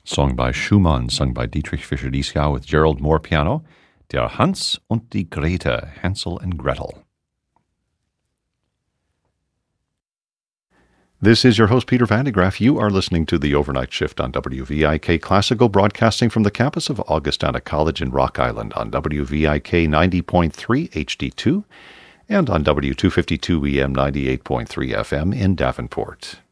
song by Schumann, sung by Dietrich Fischer-Dieskau with Gerald Moore piano, Der Hans und die Grete, Hansel and Gretel. This is your host, Peter Van de Graaff. You are listening to The Overnight Shift on WVIK Classical, broadcasting from the campus of Augustana College in Rock Island on WVIK 90.3 HD2 and on W252 EM 98.3 FM in Davenport.